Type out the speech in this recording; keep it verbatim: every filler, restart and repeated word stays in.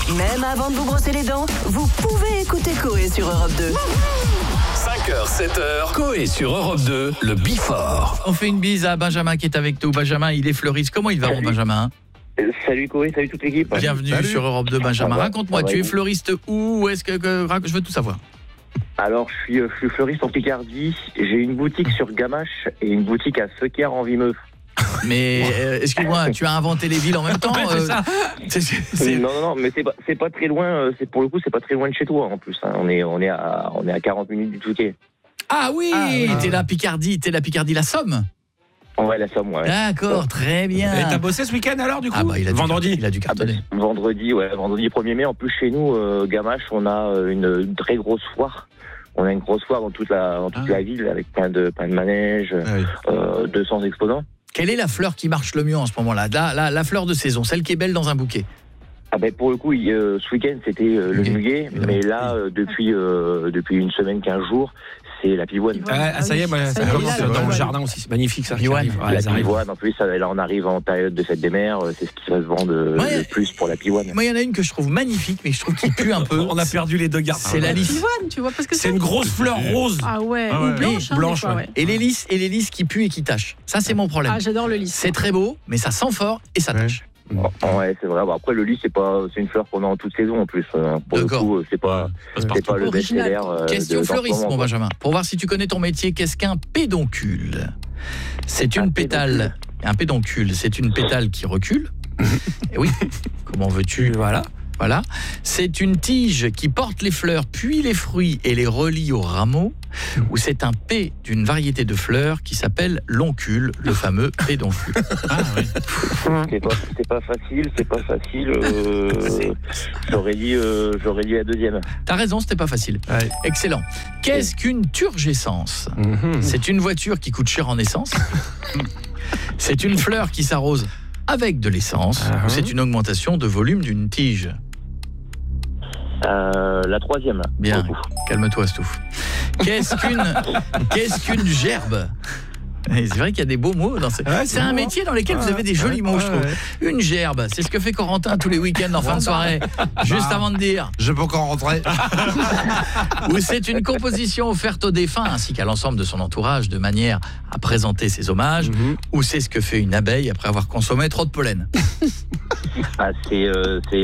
Même avant de vous brosser les dents, vous pouvez écouter Coé sur Europe deux. cinq heures, sept heures, Coé sur Europe deux, le Before. On fait une bise à Benjamin qui est avec nous. Benjamin, il est fleuriste. Comment il va, mon Benjamin? Euh, Salut Coé, salut toute l'équipe. Bienvenue Salut. sur Europe deux, Benjamin. va, Raconte-moi, ça va, tu es et vous fleuriste où? Est-ce que, que je veux tout savoir. Alors, je suis, je suis fleuriste en Picardie. J'ai une boutique sur Gamache et une boutique à Feuquier en Vimeux. Mais euh, excuse-moi, tu as inventé les villes en même temps. Ouais, c'est euh, ça. c'est- c'est- c'est- Non, non, non, mais c'est pas, c'est pas très loin. euh, C'est pour le coup, c'est pas très loin de chez toi en plus. Hein. On est, on est à, on est à quarante minutes du Touquet. Ah oui, Ah, oui. t'es la Picardie, t'es la Picardie, la Somme. Ouais, la Somme, ouais. D'accord, très bien. Et t'as bossé ce week-end alors du coup? Ah bah il a dû- Vendredi. il a dû Ah bah, cartonner. vendredi, ouais, vendredi premier mai. En plus, chez nous, euh, Gamache, on a euh, une très grosse foire. On a une grosse foire dans toute la, dans toute Ah. la ville avec plein de, plein de manèges, Ah oui. euh, deux cents exposants. Quelle est la fleur qui marche le mieux en ce moment-là, la, la, la fleur de saison, celle qui est belle dans un bouquet? Ah ben pour le coup, il- euh, ce week-end c'était euh, le Muguet, muguet, évidemment. mais là euh, depuis euh, depuis une semaine, quinze jours, c'est la pivoine. Ah, ah, ça y est, moi, Ça ça y est, commence là, dans le le pivoine. jardin aussi, c'est magnifique ça. qui Pivoine. arrive. Ouais, la ça arrive. pivoine, en plus, ça, là on arrive en période de fête des mères, euh, c'est ce qui va se vendre euh, Ouais. le plus pour la pivoine. Moi, il y en a une que je trouve magnifique, mais je trouve qu'il pue un peu. On a perdu les deux gardes. C'est la lys. Pivoine, tu vois pas ce que c'est? C'est une grosse fleur rose. Ah ouais, Ah ouais. ou blanche, hein, Blanche, des fois, ouais. ouais. Et les lys, et les lys qui puent et qui tâchent. Ça, c'est mon problème. Ah, j'adore le lys. C'est très beau, mais ça sent fort et ça Ouais. tâche. Oh, ouais, c'est vrai. Bon, après le lys, c'est pas, c'est une fleur qu'on a en toute saison en plus. euh, pour le D'accord. coup, euh, c'est pas, Passe c'est partout. pas le Original. best-seller. euh, Question de- dans ce fleuriste, moment, mon quoi. Benjamin. Pour voir si tu connais ton métier, qu'est-ce qu'un pédoncule? C'est une Un pétale. Un pédoncule, c'est une pétale qui recule. Et oui, comment veux-tu? Voilà. Voilà. C'est une tige qui porte les fleurs, puis les fruits et les relie au rameau. Ou c'est un P d'une variété de fleurs qui s'appelle l'oncule, le fameux pédoncule. Ah oui. C'est pas, c'est pas facile, c'est pas facile. euh, j'aurais dit, euh, j'aurais dit la deuxième. T'as raison, c'était pas facile. Ouais. Excellent. Qu'est-ce qu'une turgescence? Mhm. C'est une voiture qui coûte cher en essence. C'est une fleur qui s'arrose avec de l'essence. Ah, Ou c'est une augmentation de volume d'une tige. Euh, la troisième. Là, Bien, pour le coup. calme-toi, Stouff. Qu'est-ce qu'une qu'est-ce qu'une gerbe? Et c'est vrai qu'il y a des beaux mots dans ce... Ouais, c'est c'est un beau, métier dans lequel hein. vous avez des jolis Ouais, mots, je trouve. ouais, Une gerbe, c'est ce que fait Corentin tous les week-ends en fin de soirée, juste avant de dire. Je peux encore rentrer. Ou c'est une composition offerte aux défunts ainsi qu'à l'ensemble de son entourage de manière à présenter ses hommages. Mhm. Ou c'est ce que fait une abeille après avoir consommé trop de pollen. Ah, c'est, euh, c'est